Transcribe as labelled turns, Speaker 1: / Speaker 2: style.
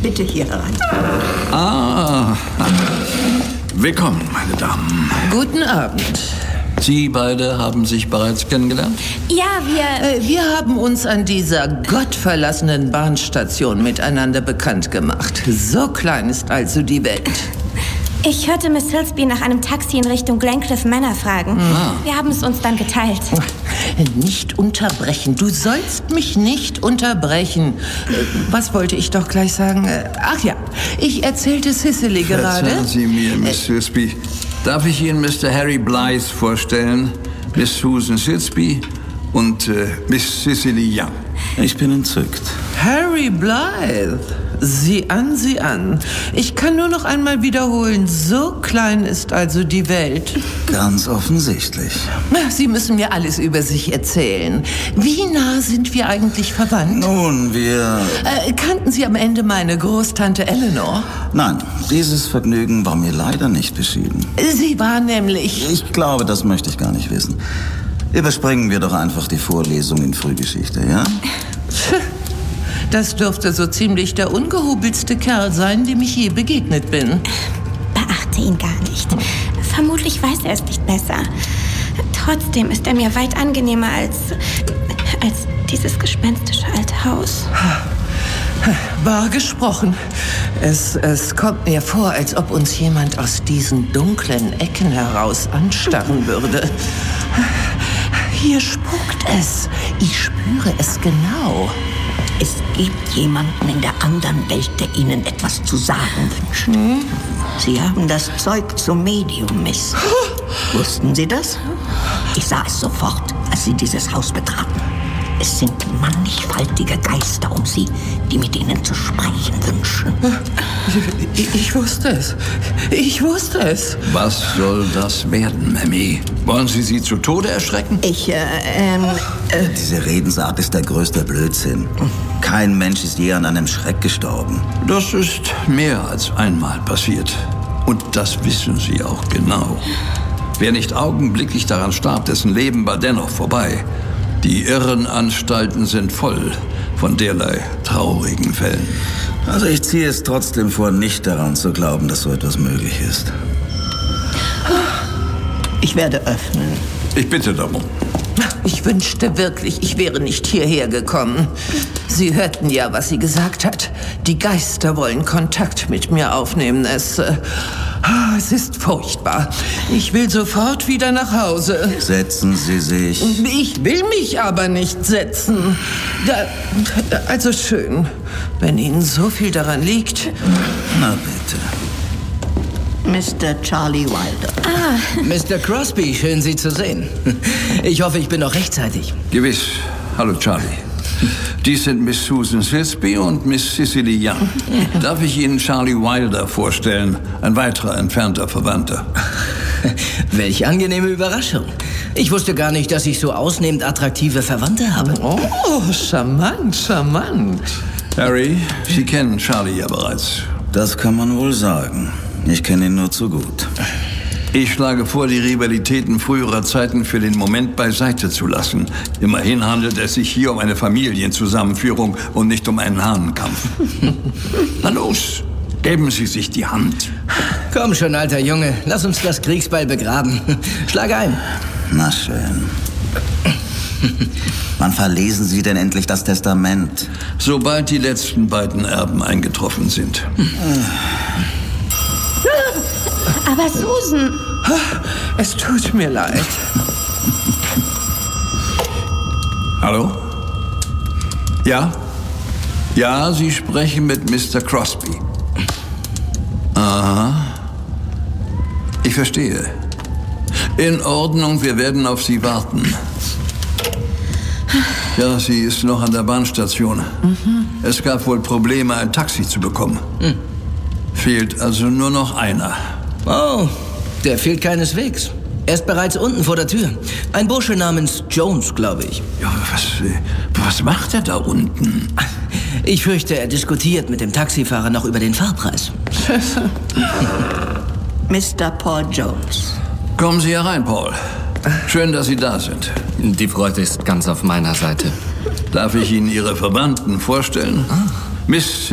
Speaker 1: Bitte hier herein.
Speaker 2: Willkommen, meine Damen.
Speaker 3: Guten Abend.
Speaker 2: Sie beide haben sich bereits kennengelernt?
Speaker 4: Ja,
Speaker 3: Wir haben uns an dieser gottverlassenen Bahnstation miteinander bekannt gemacht. So klein ist also die Welt.
Speaker 4: ich hörte Miss Silsby nach einem Taxi in Richtung Glencliff Manor fragen. Wir haben es uns dann geteilt.
Speaker 3: Nicht unterbrechen. Du sollst mich nicht unterbrechen. Was wollte ich doch gleich sagen? Ach ja, ich erzählte Cicely gerade.
Speaker 2: Verzeihen Sie mir, Miss Silsby. Darf ich Ihnen Mr. Harry Blythe vorstellen, Miss Susan Silsby und Miss Cicely Young?
Speaker 5: Ich bin entzückt.
Speaker 3: Harry Blythe. Sieh an, sieh an. Ich kann nur noch einmal wiederholen, so klein ist also die Welt.
Speaker 5: Ganz offensichtlich.
Speaker 3: Sie müssen mir alles über sich erzählen. Wie nah sind wir eigentlich verwandt?
Speaker 5: Nun, wir...
Speaker 3: Kannten Sie am Ende meine Großtante Eleanor?
Speaker 5: Nein, dieses Vergnügen war mir leider nicht beschieden.
Speaker 3: Sie war nämlich...
Speaker 5: Ich glaube, das möchte ich gar nicht wissen. Überspringen wir doch einfach die Vorlesung in Frühgeschichte, ja?
Speaker 3: Das dürfte so ziemlich der ungehobelste Kerl sein, dem ich je begegnet bin.
Speaker 4: Beachte ihn gar nicht. Vermutlich weiß er es nicht besser. Trotzdem ist er mir weit angenehmer als dieses gespenstische alte Haus.
Speaker 3: Wahr gesprochen. Es kommt mir vor, als ob uns jemand aus diesen dunklen Ecken heraus anstarren würde. Hier spukt es. Ich spüre es genau.
Speaker 1: Es gibt jemanden in der anderen Welt, der Ihnen etwas zu sagen wünscht. Sie haben das Zeug zum Medium, Miss. Wussten Sie das? Ich sah es sofort, als Sie dieses Haus betraten. Es sind mannigfaltige Geister um Sie, die mit Ihnen zu sprechen wünschen.
Speaker 3: Ich wusste es. Ich wusste es.
Speaker 2: Was soll das werden, Mammy? Wollen Sie sie zu Tode erschrecken?
Speaker 5: Diese Redensart ist der größte Blödsinn. Kein Mensch ist je an einem Schreck gestorben.
Speaker 2: Das ist mehr als einmal passiert. Und das wissen Sie auch genau. Wer nicht augenblicklich daran starb, dessen Leben war dennoch vorbei. Die Irrenanstalten sind voll von derlei traurigen Fällen.
Speaker 5: Also ich ziehe es trotzdem vor, nicht daran zu glauben, dass so etwas möglich ist.
Speaker 1: Ich werde öffnen.
Speaker 2: Ich bitte darum.
Speaker 3: Ich wünschte wirklich, ich wäre nicht hierher gekommen. Sie hörten ja, was sie gesagt hat. Die Geister wollen Kontakt mit mir aufnehmen. Es ist furchtbar. Ich will sofort wieder nach Hause.
Speaker 5: Setzen Sie sich.
Speaker 3: Ich will mich aber nicht setzen. Also schön, wenn Ihnen so viel daran liegt.
Speaker 5: Na bitte.
Speaker 1: Mr. Charlie Wilder.
Speaker 6: Mr. Crosby, schön Sie zu sehen. Ich hoffe, ich bin noch rechtzeitig.
Speaker 2: Gewiss. Hallo, Charlie. Dies sind Miss Susan Silsby und Miss Cicely Young. Darf ich Ihnen Charlie Wilder vorstellen, ein weiterer entfernter Verwandter?
Speaker 6: Welch angenehme Überraschung. Ich wusste gar nicht, dass ich so ausnehmend attraktive Verwandte habe.
Speaker 3: Oh, charmant, charmant.
Speaker 2: Harry, Sie kennen Charlie ja bereits.
Speaker 5: Das kann man wohl sagen. Ich kenne ihn nur zu gut.
Speaker 2: Ich schlage vor, die Rivalitäten früherer Zeiten für den Moment beiseite zu lassen. Immerhin handelt es sich hier um eine Familienzusammenführung und nicht um einen Hahnenkampf. Na los, geben Sie sich die Hand.
Speaker 6: Komm schon, alter Junge, lass uns das Kriegsbeil begraben. Schlag ein.
Speaker 5: Na schön. Wann verlesen Sie denn endlich das Testament?
Speaker 2: Sobald die letzten beiden Erben eingetroffen sind.
Speaker 4: Aber Susan...
Speaker 3: Es tut mir leid.
Speaker 2: Hallo? Ja? Ja, Sie sprechen mit Mr. Crosby. Aha. Ich verstehe. In Ordnung, wir werden auf Sie warten. Ja, sie ist noch an der Bahnstation. Es gab wohl Probleme, ein Taxi zu bekommen. Fehlt also nur noch einer.
Speaker 6: Oh, der fehlt keineswegs. Er ist bereits unten vor der Tür. Ein Bursche namens Jones, glaube ich.
Speaker 2: Ja, was macht er da unten?
Speaker 6: Ich fürchte, er diskutiert mit dem Taxifahrer noch über den Fahrpreis.
Speaker 1: Mr. Paul Jones.
Speaker 2: Kommen Sie herein, Paul. Schön, dass Sie da sind.
Speaker 7: Die Freude ist ganz auf meiner Seite.
Speaker 2: Darf ich Ihnen Ihre Verwandten vorstellen? Miss